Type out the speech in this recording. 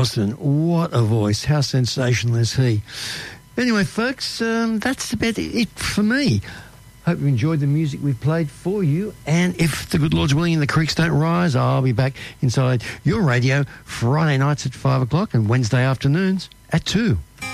Austin, what a voice. How sensational is he? Anyway, folks, that's about it for me. Hope you enjoyed the music we've played for you. And if the good Lord's willing and the creeks don't rise, I'll be back inside your radio Friday nights at 5 o'clock and Wednesday afternoons at 2.